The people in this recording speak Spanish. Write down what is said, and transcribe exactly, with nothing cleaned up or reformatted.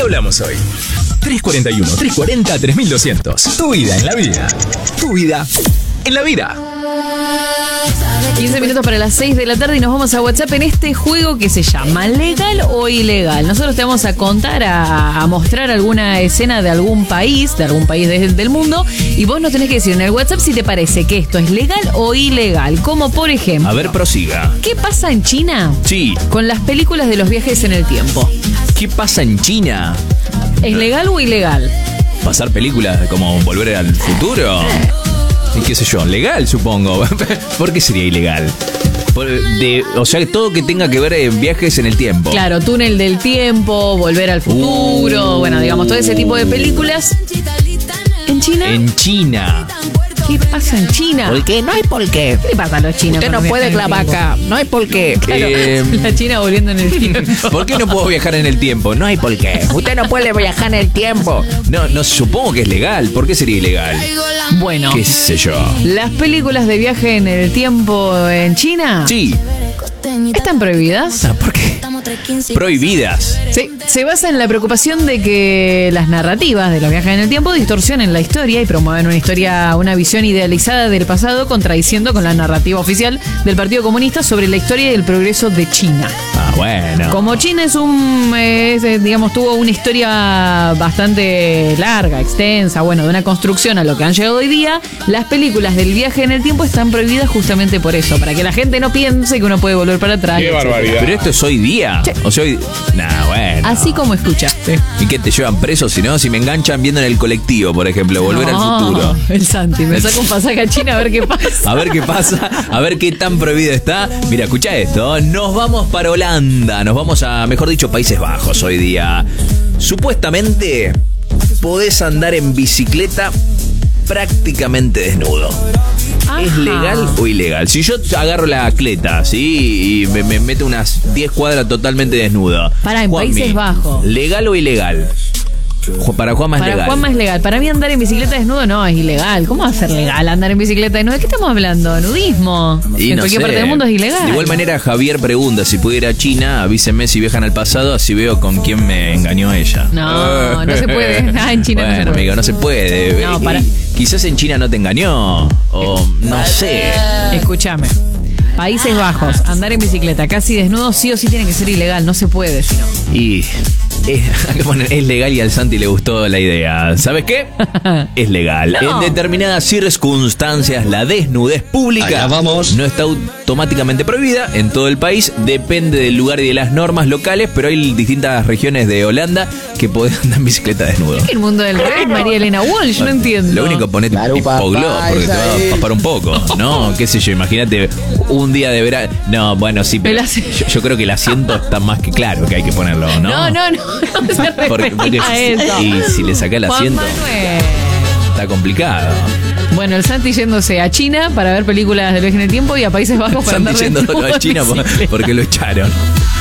hablamos hoy? tres cuarenta y uno, tres cuarenta, tres mil doscientos. Tu vida en la vida. Tu vida en la vida. quince minutos para las seis de la tarde y nos vamos a WhatsApp en este juego que se llama ¿legal o ilegal? Nosotros te vamos a contar, a, a mostrar alguna escena de algún país, de algún país de, del mundo, y vos nos tenés que decir en el WhatsApp si te parece que esto es legal o ilegal. Como por ejemplo... A ver, prosiga. ¿Qué pasa en China? Sí. Con las películas de los viajes en el tiempo. ¿Qué pasa en China? ¿Es legal o ilegal? ¿Pasar películas como Volver al Futuro? Y qué sé yo, legal supongo. ¿Por qué sería ilegal? Por, de, o sea, todo que tenga que ver en viajes en el tiempo. Claro, túnel del tiempo, Volver al Futuro, uh, bueno, digamos, todo ese tipo de películas. ¿En China? En China. ¿Qué pasa en China? ¿Por qué? No hay por qué. ¿Qué le pasa a los chinos? Usted no puede clavar acá. No hay por qué. Claro, Eh, la China volviendo en el tiempo. ¿Por qué no puedo viajar en el tiempo? No hay por qué. Usted no puede viajar en el tiempo. No, no supongo que es legal. ¿Por qué sería ilegal? Bueno, ¿Qué sé yo? las películas de viaje en el tiempo en China Sí. están prohibidas. ¿Por qué? Prohibidas. Sí, se basa en la preocupación de que las narrativas de los viajes en el tiempo distorsionen la historia y promueven una historia, una visión idealizada del pasado, contradiciendo con la narrativa oficial del Partido Comunista sobre la historia y el progreso de China. Ah, bueno. Como China es un, es, digamos, tuvo una historia bastante larga, extensa, bueno, de una construcción a lo que han llegado hoy día, las películas del viaje en el tiempo están prohibidas justamente por eso, para que la gente no piense que uno puede volver para atrás. Qué barbaridad. Pero esto es hoy día. Sí. O sea, hoy... Nah, bueno. Así como escuchaste. ¿Y qué te llevan preso? Si no, si me enganchan viendo en el colectivo, por ejemplo, Volver No, al Futuro. El Santi, me saca un pasaje a China a ver qué pasa. A ver qué pasa, a ver qué tan prohibido está. Mira, escucha esto. Nos vamos para Holanda. Nos vamos a, mejor dicho, Países Bajos hoy día. Supuestamente podés andar en bicicleta prácticamente desnudo. Ajá. ¿Es legal o ilegal? Si yo agarro la cleta, ¿sí? Y me, me meto unas diez cuadras totalmente desnudo. Pará, en Juanmi, Países Bajos. ¿legal o ilegal? Ju- Para Juanma es Para legal. Juanma es legal. Para mí andar en bicicleta desnudo no es ilegal. ¿Cómo va a ser legal andar en bicicleta desnudo? ¿De qué estamos hablando? ¿Nudismo? Y en no cualquier sé. parte del mundo es ilegal. De igual manera, Javier pregunta si pudiera ir a China, avísenme si viajan al pasado, así veo con quién me engañó ella. No, no se puede. Ah, en China bueno, no se puede. amigo, no se puede. No, Y- para- Quizás en China no te engañó, o no sé. Escúchame. Países Bajos, andar en bicicleta casi desnudo sí o sí tiene que ser ilegal. No se puede, si no. Y es, es legal y al Santi le gustó la idea. ¿Sabes qué? Es legal. No. En determinadas circunstancias, la desnudez pública Allá vamos. no está automáticamente prohibida en todo el país. Depende del lugar y de las normas locales, pero hay distintas regiones de Holanda que podés andar en bicicleta desnudo. El mundo del rey, María Elena Walsh, no entiendo. Lo único, ponete Claro, hipoglós, papá, porque te esa va a es. papar un poco, ¿no? Qué sé yo, imagínate un día de verano. No, bueno, sí, pero El asi- yo, yo creo que el asiento está más que claro que hay que ponerlo, ¿no? No, no, no, no se Porque, porque refería a eso. y si le saca el Juan asiento, Manuel. está complicado. Bueno, el Santi yéndose a China para ver películas del viaje en el tiempo y a Países Bajos para Están andar diciendo desnudo a en China por- bicicleta. porque lo echaron.